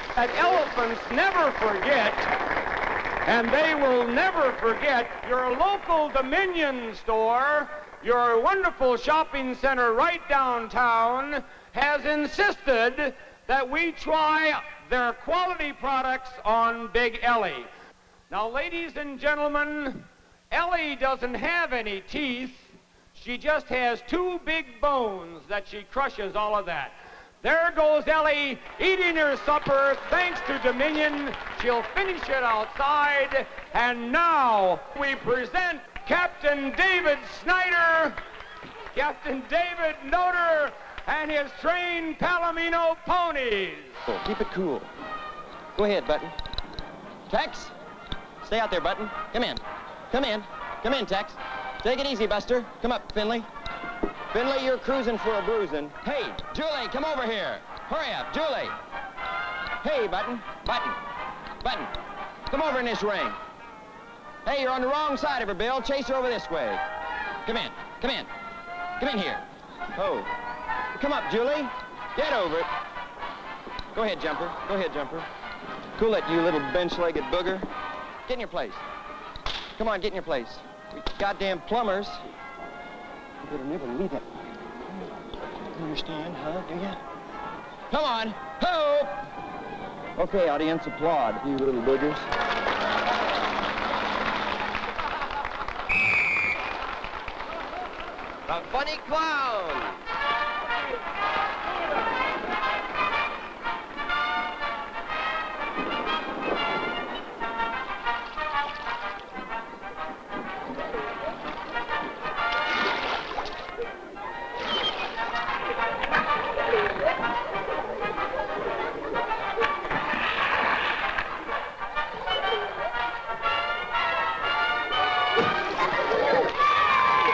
That elephants never forget, and they will never forget, your local Dominion store, your wonderful shopping center right downtown, has insisted that we try their quality products on Big Ellie. Now, ladies and gentlemen, Ellie doesn't have any teeth. She just has two big bones that she crushes all of that. There goes Ellie eating her supper thanks to Dominion. She'll finish it outside. And now we present Captain David Snyder, Captain David Noter, and his trained Palomino ponies. Oh, keep it cool. Go ahead, Button. Tex, stay out there, Button. Come in. Come in. Come in, Tex. Take it easy, Buster. Come up, Finley. Finley, you're cruising for a bruising. Hey, Julie, come over here. Hurry up, Julie. Hey, Button. Button. Button. Come over in this ring. Hey, you're on the wrong side of her, Bill. Chase her over this way. Come in. Come in. Come in here. Oh. Come up, Julie. Get over it. Go ahead, Jumper. Go ahead, Jumper. Cool it, you little bench-legged booger. Get in your place. Come on, get in your place. We goddamn plumbers. You better never leave it. You understand, huh? Do you? Come on. Ho! Okay, audience, applaud, you little boogers. The Funny Clown.